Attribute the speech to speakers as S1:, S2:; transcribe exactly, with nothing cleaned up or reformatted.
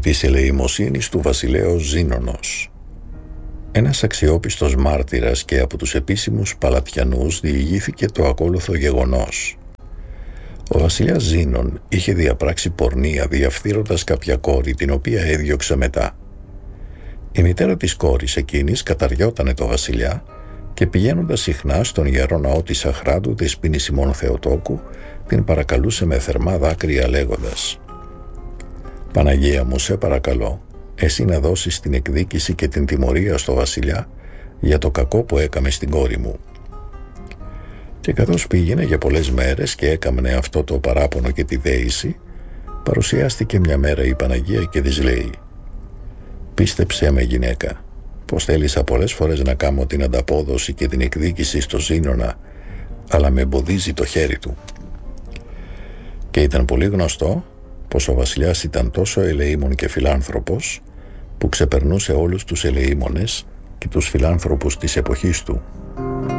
S1: της ελεημοσύνης του βασιλέως Ζήνονος. Ένας αξιόπιστος μάρτυρας και από τους επίσημους Παλατιανούς διηγήθηκε το ακόλουθο γεγονός. Ο βασιλιάς Ζήνων είχε διαπράξει πορνεία διαφθείροντας κάποια κόρη, την οποία έδιωξε μετά. Η μητέρα της κόρης εκείνης καταριότανε το βασιλιά και πηγαίνοντας συχνά στον Ιερό Ναό της Αχράντου Δεσποίνης ημών Θεοτόκου, την παρακαλούσε με θερμά δάκρυα λέγοντας: «Παναγία μου, σε παρακαλώ, εσύ να δώσεις την εκδίκηση και την τιμωρία στο βασιλιά για το κακό που έκαμε στην κόρη μου». Και καθώς πήγαινε για πολλές μέρες και έκαμνε αυτό το παράπονο και τη δέηση, παρουσιάστηκε μια μέρα η Παναγία και της λέει: «Πίστεψέ με, γυναίκα, πως θέλησα πολλές φορές να κάνω την ανταπόδοση και την εκδίκηση στο Ζήνονα, αλλά με εμποδίζει το χέρι του». Και ήταν πολύ γνωστό πως ο βασιλιάς ήταν τόσο ελεήμων και φιλάνθρωπος, που ξεπερνούσε όλους τους ελεήμονες και τους φιλάνθρωπους της εποχής του.